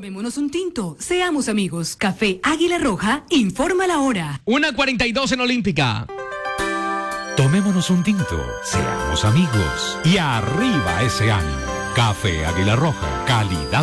Tomémonos un tinto, seamos amigos. Café Águila Roja, informa la hora. 1:42 en Olímpica. Tomémonos un tinto, seamos amigos y arriba ese ánimo. Café Águila Roja, calidad